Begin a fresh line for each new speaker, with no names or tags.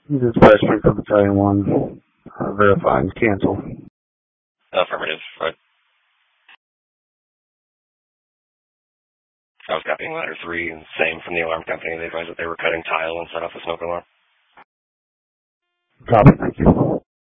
This is Western for Battalion 1. Verify and cancel.
Affirmative. Right. I was copying ladder 3, same from the alarm company. They advised that they were cutting tile and set off a smoke alarm.
Copy, thank you.